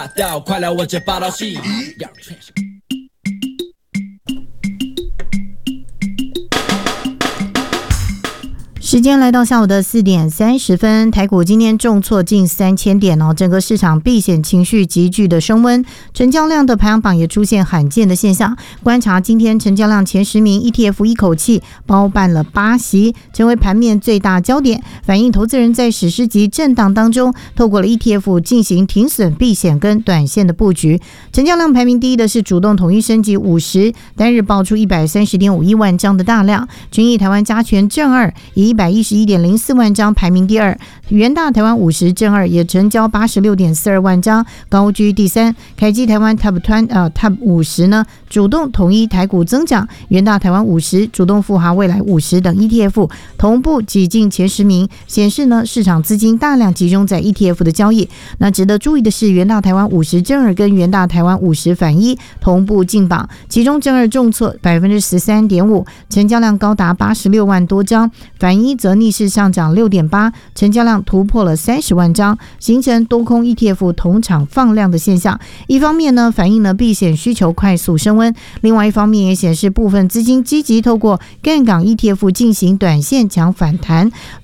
大道，快来我这报道系。 时间来到下午的4点30分，台股今天重挫近3000点哦，整个市场避险情绪急剧的升温，成交量的排行榜也出现罕见的现象。观察今天成交量前10名 ETF 一口气包办了8席，成为盘面最大焦点，反映投资人在史诗级震荡当中，透过了 ETF 进行停损避险跟短线的布局。成交量排名第一的是主动统一升级50，单日爆出 130.51 万张的大量，群益台湾加权正二以111.04 万张排名第二，元大台湾50正二也成交 86.42 万张，高居第三。凯基台湾 Top 50呢，主动统一台股增长，元大台湾50、主动富华未来50等 ETF 同步挤进前10名，显示呢市场资金大量集中在 ETF 的交易。那值得注意的是，元大台湾50正二跟元大台湾50反一同步进榜，其中正二重挫 13.5%， 成交量高达86万多张，反一则逆势上涨 6.8%， 成交量突破了30万张，形成多空 ETF 同场放量的现象。一方面呢，反映了避险需求快速升温，另外一方面也显示部分资金积极透过干港 ETF 进行短线抢反弹。